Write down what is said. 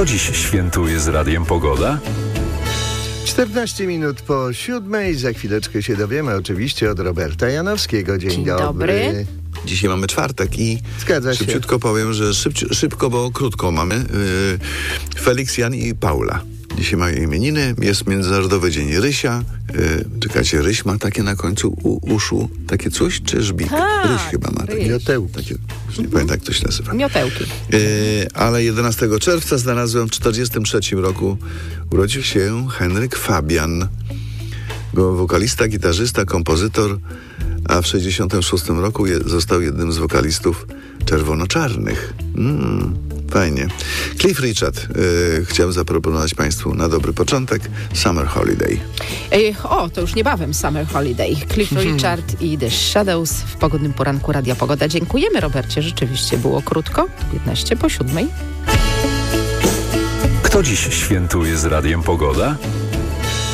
Kto dziś świętuje z Radiem Pogoda? 14 minut po 7:00. Za chwileczkę się dowiemy oczywiście od Roberta Janowskiego. Dzień dobry. Dzisiaj mamy czwartek i szybciutko powiem, że szybko, bo krótko mamy. Felix, Jan i Paula. Dzisiaj mają imieniny, jest Międzynarodowy Dzień Rysia. Czekajcie, ryś ma takie na końcu uszu, takie coś, czy żbik? Tak, Ryś chyba ma takie. Miotełki. Takie, już nie pamiętam, jak to się nazywa. Miotełki. Ale 11 czerwca znalazłem w 1943 roku urodził się Henryk Fabian. Był wokalista, gitarzysta, kompozytor, a w 1966 roku został jednym z wokalistów Czerwono-Czarnych. Fajnie. Cliff Richard chciałem zaproponować Państwu na dobry początek Summer Holiday. To już niebawem Summer Holiday. Cliff Richard i The Shadows w pogodnym poranku Radia Pogoda. Dziękujemy, Robercie. Rzeczywiście było krótko. 15 po 7:00. Kto dziś świętuje z Radiem Pogoda?